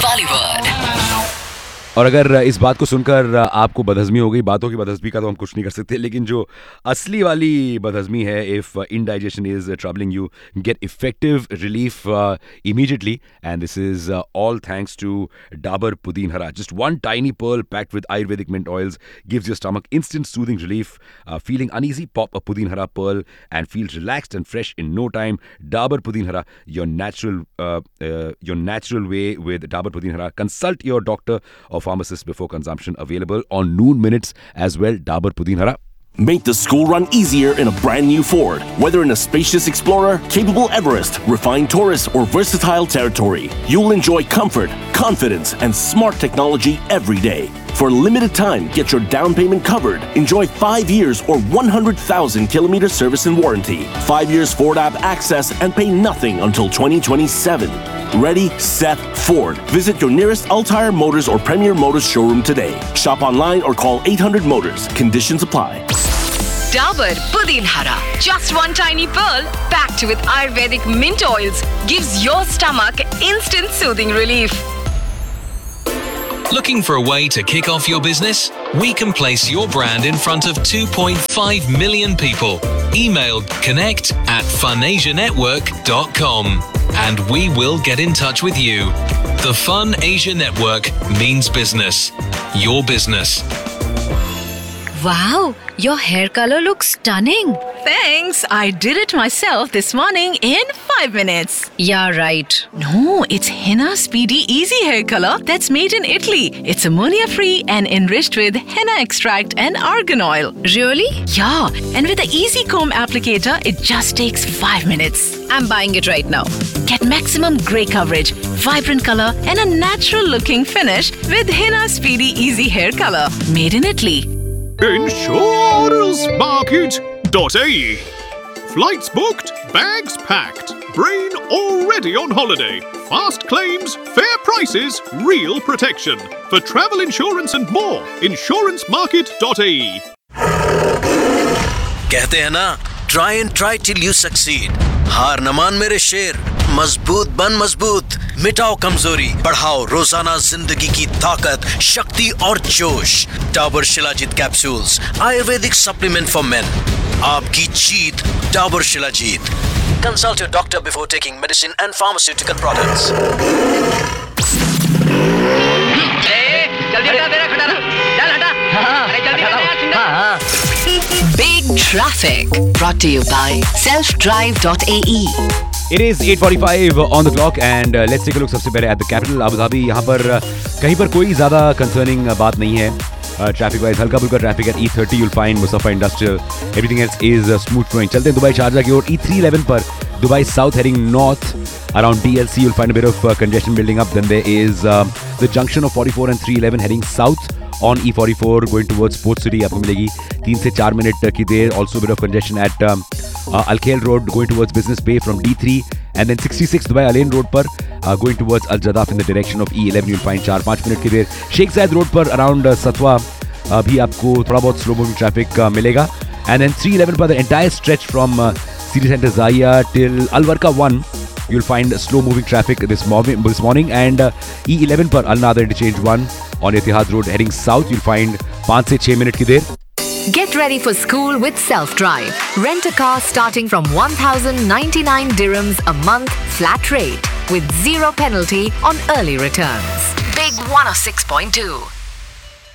Bollywood. और अगर इस बात को सुनकर आपको बदहज़मी हो गई, बातों की बदहज़मी का तो हम कुछ नहीं कर सकते, लेकिन जो असली वाली बदहज़मी है, if indigestion is troubling you, get effective relief immediately, and this is all thanks to Dabur Pudin Hara. Just one tiny pearl packed with Ayurvedic mint oils gives your stomach instant soothing relief. Feeling uneasy? Pop a Pudin Hara pearl and feel relaxed and fresh in no time. Dabur Pudin Hara, your natural way with Dabur Pudin Hara. Consult your doctor or pharmacist before consumption. Available on Noon Minutes as well. Dabur Pudin Hara. Make the school run easier in a brand new Ford. Whether in a spacious Explorer, capable Everest, refined Taurus, or versatile Territory, you'll enjoy comfort, confidence, and smart technology every day. For a limited time, get your down payment covered. Enjoy 5 years or 100,000 kilometer service and warranty. 5 years Ford app access and pay nothing until 2027. Ready, set, Ford. Visit your nearest Altair Motors or Premier Motors showroom today. Shop online or call 800 Motors. Conditions apply. Dabur Pudin Hara. Just one tiny pearl packed with Ayurvedic mint oils gives your stomach instant soothing relief. Looking for a way to kick off your business? We can place your brand in front of 2.5 million people. Email connect@funasianetwork.com and we will get in touch with you. The Fun Asia Network means business. Your business. Wow, your hair color looks stunning. Thanks. I did it myself this morning in 5 minutes. Yeah, right. No, it's Henna Speedy Easy Hair Color that's made in Italy. It's ammonia-free and enriched with henna extract and argan oil. Really? Yeah, and with the Easy Comb applicator, it just takes 5 minutes. I'm buying it right now. Get maximum grey coverage, vibrant color, and a natural-looking finish with Henna Speedy Easy Hair Color. Made in Italy. InsuranceMarket.ae. Flights booked, bags packed, brain already on holiday. Fast claims, fair prices, real protection. For travel insurance and more, InsuranceMarket.ae. कहते हैं ना, try and try till you succeed. हार न मान मेरे शेर, मजबूत बन मजबूत, मिटाओ कमजोरी, बढ़ाओ रोजाना जिंदगी की ताकत, शक्ति और जोश. Dabur shilajit capsules, Ayurvedic supplement for main. आपकी जीत, Dabur shilajit. Consult your doctor before taking medicine and pharmaceutical products. Big Traffic. Brought to you by selfdrive.ae. It is 8:45 on the clock and let's take a look सबसे पहले at the capital Abu Dhabi. यहाँ पर कहीं पर कोई ज़्यादा concerning बात नहीं है. Traffic wise हल्का फुल्का traffic at E30 you'll find Musafa Industrial. Everything else is smooth flowing. चलते हैं दुबई शारजा की ओर. E311 पर Dubai South heading north around DLC you'll find a bit of congestion building up. Then there is the junction of 44 and 311 heading south on E44 going towards Port City. आपको मिलेगी 3 से 4 minute की देर. Also a bit of congestion at Al Khail Road going towards Business Bay from D3 and then 66 Dubai Al Ain Road पर going towards Al Jadaf in the direction of E11 you'll find 4-5 minute की देर. Sheikh Zayed Road पर around Satwa भी आपको थोड़ा बहुत slow moving traffic मिलेगा. And then 311 पर the entire stretch from City Center Zaya till Al Warqa 1 you'll find slow moving traffic this morning and E11 पर Al Nadar Interchange 1 on Etihad Road heading south you'll find 5 से 6 minute की देर. Get ready for school with Self-Drive. Rent a car starting from 1,099 dirhams a month flat rate with zero penalty on early returns. Big 106.2.